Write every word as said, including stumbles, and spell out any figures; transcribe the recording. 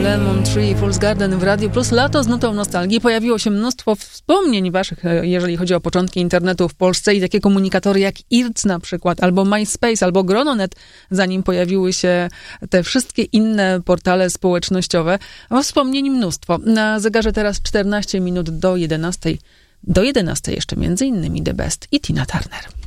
Lemon Tree, Fool's Garden w Radiu Plus. Lato z nutą nostalgii. Pojawiło się mnóstwo wspomnień waszych, jeżeli chodzi o początki internetu w Polsce i takie komunikatory jak I R C na przykład, albo MySpace, albo Grononet, zanim pojawiły się te wszystkie inne portale społecznościowe. A wspomnień mnóstwo. Na zegarze teraz czternaście minut do jedenastej. Do jedenastej jeszcze między innymi The Best i Tina Turner.